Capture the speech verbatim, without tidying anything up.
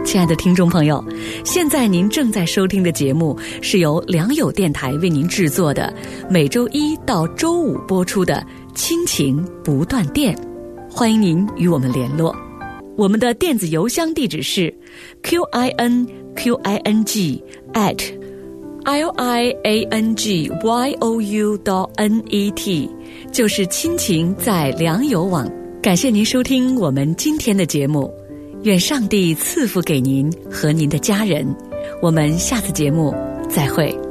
亲爱的听众朋友，现在您正在收听的节目是由良友电台为您制作的，每周一到周五播出的亲情不断电。欢迎您与我们联络，我们的电子邮箱地址是 q i n q i n g at l i a n g y o u dot n e t， 就是亲情在良友网。感谢您收听我们今天的节目，愿上帝赐福给您和您的家人，我们下次节目再会。